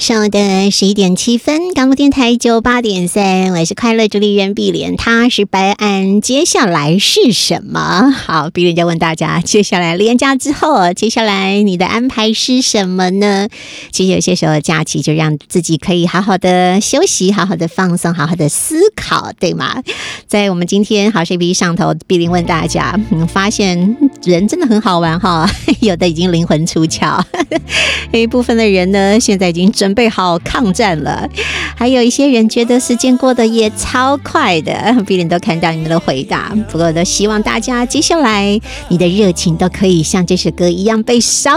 上的11:07，港股电台98.3，我是快乐主理人碧莲，他是白安。接下来是什么？好，碧莲就问大家，接下来连假之后，接下来你的安排是什么呢？其实有些时候假期就让自己可以好好的休息，好好的放松，好好的思考，对吗？在我们今天好 CP 上头，碧莲问大家，发现人真的很好玩哈，有的已经灵魂出窍，有一部分的人呢，现在已经准备好抗战了，还有一些人觉得时间过得也超快的，碧莲都看到你们的回答。不过都希望大家接下来你的热情都可以像这首歌一样被烧